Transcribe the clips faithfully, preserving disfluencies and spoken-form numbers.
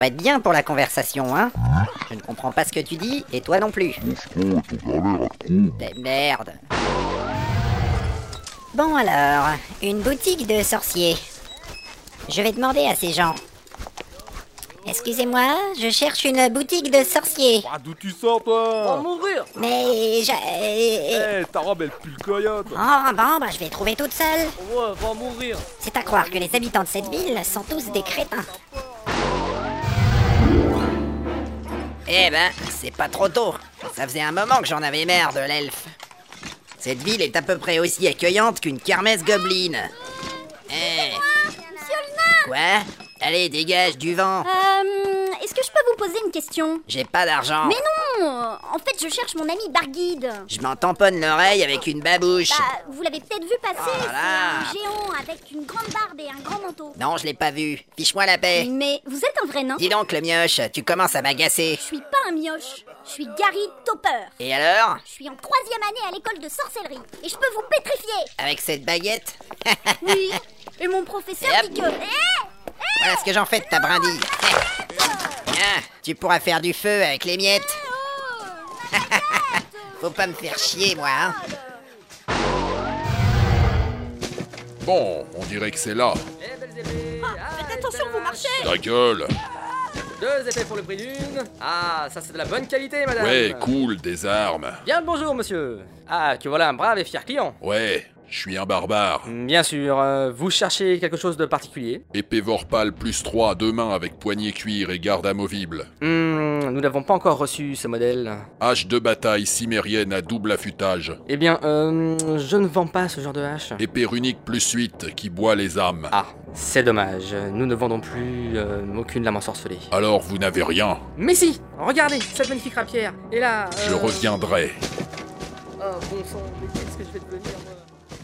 Va être bien pour la conversation, hein. Je ne comprends pas ce que tu dis, et toi non plus. Des merde. Bon alors, une boutique de sorciers. Je vais demander à ces gens. Excusez-moi, je cherche une boutique de sorciers. Ah, d'où tu sors, toi? Oh, mourir. Mais je... Eh, ta robe, elle pue le coyote. Oh, bon, bah je vais trouver toute seule. Ouais, va mourir. C'est à croire que les habitants de cette ville sont tous des crétins. Eh ben, c'est pas trop tôt. Ça faisait un moment que j'en avais marre de l'elfe. Cette ville est à peu près aussi accueillante qu'une kermesse gobeline. Eh. Monsieur le nain! Quoi? Allez, dégage du vent. Euh, est-ce que je peux vous poser une question? J'ai pas d'argent. Mais non! En fait, je cherche mon ami Barguide. Je m'en tamponne l'oreille avec une babouche. Bah, vous l'avez peut-être vu passer, Oh là là. c'est un géant avec une grande barbe et un grand manteau. Non, je l'ai pas vu. Fiche-moi la paix. Mais vous êtes un vrai nain? Dis donc, le mioche, tu commences à m'agacer. Je suis pas un mioche, je suis Gary Topper. Et alors? Je suis en troisième année à l'école de sorcellerie et je peux vous pétrifier. Avec cette baguette? Oui, et mon professeur Et hop. dit que... Eh Voilà ce que j'en fais de ta brindille. Tiens, tu pourras faire du feu avec les miettes. Faut pas me faire chier, moi, hein. Bon, on dirait que c'est là. Eh, belles épées. Ah, faites attention, vous marchez. Ta gueule. Deux épées pour le prix d'une. Ah, ça c'est de la bonne qualité, madame. Ouais, cool, des armes. Bien le bonjour, monsieur. Ah, que voilà un brave et fier client. Ouais, je suis un barbare. Bien sûr, euh, vous cherchez quelque chose de particulier? Épée Vorpal plus trois à deux mains avec poignée cuir et garde amovible. Hmm, nous n'avons pas encore reçu ce modèle. Hache de bataille cimérienne à double affûtage. Eh bien, euh, je ne vends pas ce genre de hache. Épée runique plus huit qui boit les âmes. Ah, c'est dommage. Nous ne vendons plus euh, aucune lame ensorcelée. Alors vous n'avez rien. Mais si! Regardez, cette magnifique rapière. Et là... euh, Je reviendrai. Oh, bon sang, mais qu'est-ce que je vais devenir, moi?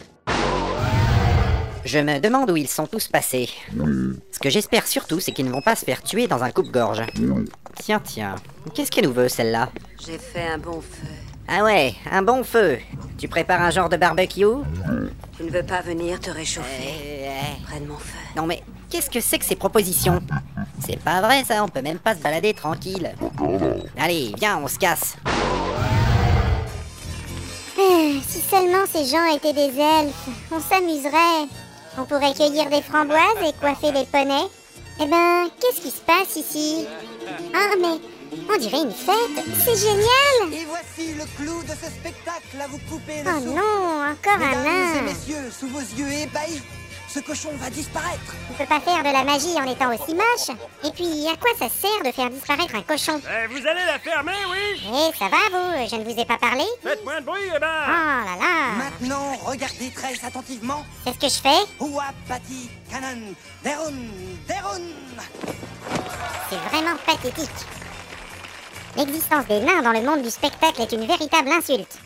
Je me demande où ils sont tous passés. Ce que j'espère surtout, c'est qu'ils ne vont pas se faire tuer dans un coupe-gorge. Tiens, tiens, qu'est-ce qu'elle nous veut, celle-là? J'ai fait un bon feu. Ah ouais, un bon feu. Tu prépares un genre de barbecue? Tu ne veux pas venir te réchauffer Euh, près de mon feu? Non mais, qu'est-ce que c'est que ces propositions? C'est pas vrai ça, on peut même pas se balader tranquille. Allez, viens, on se casse. Ah, si seulement ces gens étaient des elfes, on s'amuserait. On pourrait cueillir des framboises et coiffer des poneys. Eh ben, qu'est-ce qui se passe ici? Ah, mais on dirait une fête, c'est génial! Et voici le clou de ce spectacle à vous couper le Oh souffle. non, encore un Mesdames et nain! messieurs, sous vos yeux ébahis, ce cochon va disparaître. On peut pas faire de la magie en étant aussi moche. Et puis, à quoi ça sert de faire disparaître un cochon? Eh, vous allez la fermer, oui? Eh, ça va vous? Je ne vous ai pas parlé? Faites moins de bruit, eh Oh ben! là là! Maintenant, regardez très attentivement. C'est ce que je fais? Huapati Kanan, Derun, Derun. C'est vraiment pathétique. L'existence des nains dans le monde du spectacle est une véritable insulte.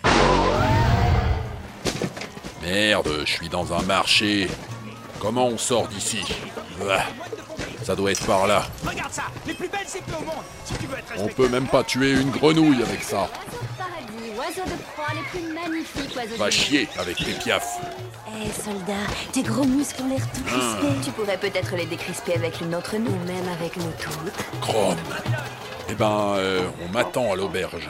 Merde, je suis dans un marché. Comment on sort d'ici? Ah, ça doit être par là. Regarde ça! Les plus belles épées au monde! Si tu veux être On respecté... peut même pas tuer une grenouille avec ça. Paradis, oiseaux de proie, les plus magnifiques oiseaux Va du chier avec tes piafs. Eh, soldat, tes gros muscles ont l'air tout crispés. Hum. Tu pourrais peut-être les décrisper avec l'une d'entre nous, ou même avec nous toutes. Chrome. Eh ben, euh, on m'attend à l'auberge.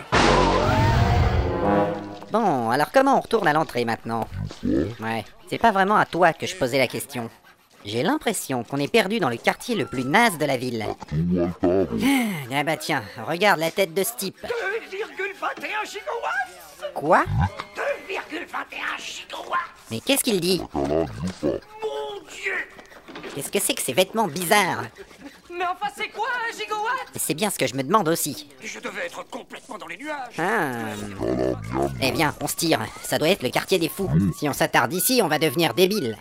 Bon, alors comment on retourne à l'entrée maintenant? Ouais, c'est pas vraiment à toi que je posais la question. J'ai l'impression qu'on est perdu dans le quartier le plus naze de la ville. Ah bah tiens, regarde la tête de ce type. deux virgule vingt et un gigawatts! Quoi? deux virgule vingt et un gigawatts! Mais qu'est-ce qu'il dit? Mon Dieu! Qu'est-ce que c'est que ces vêtements bizarres? Mais enfin, c'est quoi un gigawatt? C'est bien ce que je me demande aussi. Je devais être complètement dans les nuages! Ah. Eh bien, on se tire. Ça doit être le quartier des fous. Si on s'attarde ici, on va devenir débile.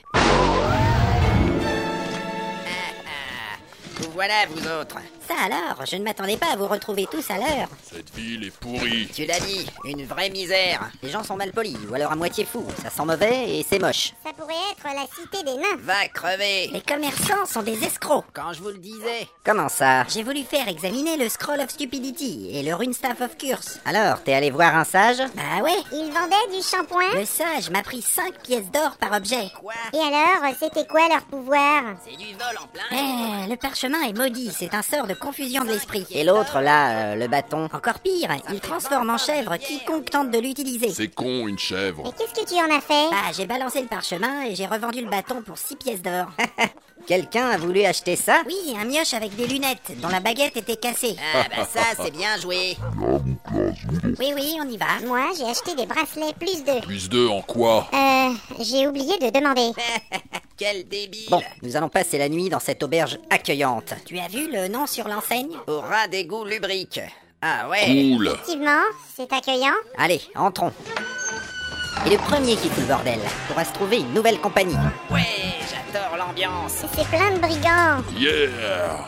Vous voilà, vous autres. Ça alors, je ne m'attendais pas à vous retrouver tous à l'heure. Cette ville est pourrie. Tu l'as dit, une vraie misère. Les gens sont mal polis, ou alors à moitié fous. Ça sent mauvais et c'est moche. Ça pourrait être la cité des nains. Va crever. Les commerçants sont des escrocs. Quand je vous le disais. Comment ça? J'ai voulu faire examiner le Scroll of Stupidity et le Runestaff of Curse. Alors, t'es allé voir un sage? Bah ouais. Ils vendaient du shampoing? Le sage m'a pris cinq pièces d'or par objet. Quoi? Et alors, c'était quoi leur pouvoir? C'est du vol en plein. Eh, le parchemin l'un est maudit, c'est un sort de confusion de l'esprit. Et l'autre, là, euh, le bâton. Encore pire, il transforme en chèvre quiconque tente de l'utiliser. C'est con, une chèvre. Et qu'est-ce que tu en as fait? Bah, j'ai balancé le parchemin et j'ai revendu le bâton pour six pièces d'or. Quelqu'un a voulu acheter ça? Oui, un mioche avec des lunettes, dont la baguette était cassée. Ah bah ça, c'est bien joué. Oui, oui, on y va. Moi, j'ai acheté des bracelets plus deux. Plus deux en quoi? Euh, j'ai oublié de demander. Quel débile. Bon, nous allons passer la nuit dans cette auberge accueillante. Tu as vu le nom sur l'enseigne? Au ras d'égout lubrique. Ah ouais. Cool. Effectivement, c'est accueillant. Allez, entrons. Et le premier qui fout le bordel pourra se trouver une nouvelle compagnie. Ouais, j'adore l'ambiance. C'est plein de brigands. Yeah.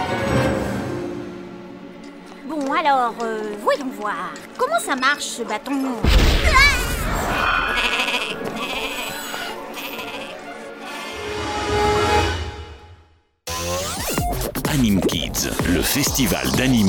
Bon, alors, euh, voyons voir. Comment ça marche, ce bâton? Anime Kids, le festival d'anime